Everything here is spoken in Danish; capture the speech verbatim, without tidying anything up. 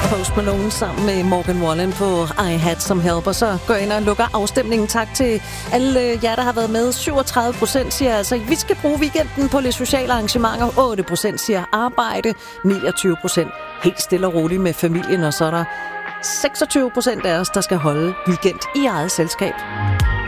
Post Malone sammen med Morgan Wallen på I Had Some Help. Og så går ind og lukker afstemningen. Tak til alle jer, der har været med. syvogtredive procent siger altså, at vi skal bruge weekenden på lidt sociale arrangementer. otte procent siger arbejde. niogtyve procent helt stille og roligt med familien. Og så er der seksogtyve procent af os, der skal holde weekend i eget selskab.